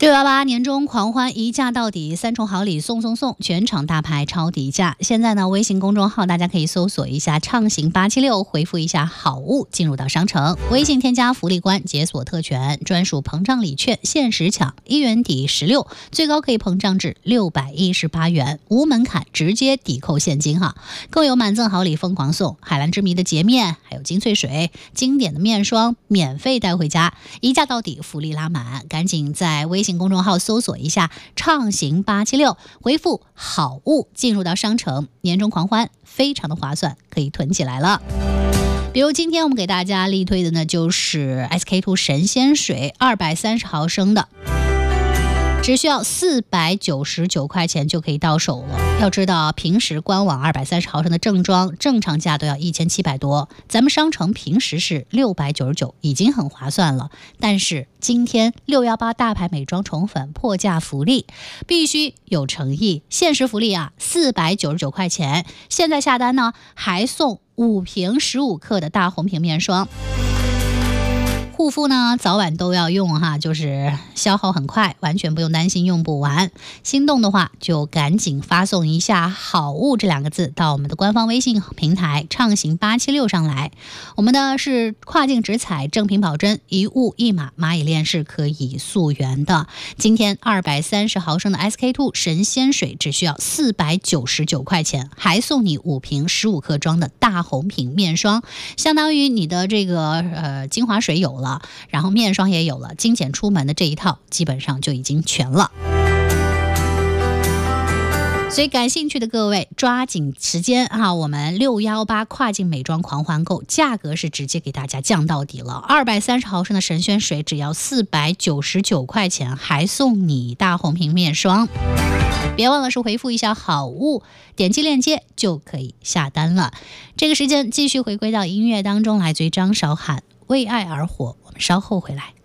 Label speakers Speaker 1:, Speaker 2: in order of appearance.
Speaker 1: 618年终狂欢，一价到底，3重好礼送，全场大牌超底价。现在呢，微信公众号大家可以搜索一下畅行876，回复一下好物进入到商城，微信添加福利官解锁特权，专属膨胀礼券限时抢，1元抵16，最高可以膨胀至618元，无门槛直接抵扣现金哈。更有满赠好礼疯狂送，海蓝之谜的洁面，还有金萃水，经典的面霜免费带回家，一价到底，福利拉满，赶紧在微信公众号搜索一下畅行876，回复好物进入到商城，年终狂欢非常的划算，可以囤起来了。比如今天我们给大家力推的呢，就是 SK2 神仙水230毫升的，只需要499块钱就可以到手了。要知道平时官网230毫升的正装正常价都要1700多，咱们商城平时是699，已经很划算了。但是今天618大牌美妆宠粉破价福利，必须有诚意，限时福利啊，499块钱，现在下单呢还送5瓶15克的大红瓶面霜。护肤呢早晚都要用哈，就是消耗很快，完全不用担心用不完。心动的话就赶紧发送一下好物这2个字到我们的官方微信平台畅行876上来。我们的是跨境直采，正品保真，一物一码，蚂蚁链是可以溯源的。今天230毫升的 SK2 神仙水只需要499块钱，还送你5瓶15克装的大红瓶面霜，相当于你的这个精华水有了，然后面霜也有了，精简出门的这一套基本上就已经全了。所以感兴趣的各位抓紧时间啊！我们618跨境美妆狂欢购，价格是直接给大家降到底了，230毫升的神仙水只要499块钱，还送你大红瓶面霜。别忘了是回复一下好物，点击链接就可以下单了。这个时间继续回归到音乐当中，来自于张韶涵为爱而活，我们稍后回来。